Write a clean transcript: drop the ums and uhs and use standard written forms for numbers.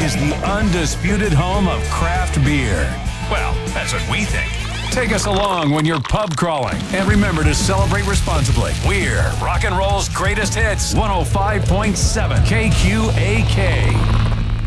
is the undisputed home of craft beer. Well, that's what we think. Take us along when you're pub crawling. And remember to celebrate responsibly. We're rock and roll's greatest hits, 105.7 KQAK.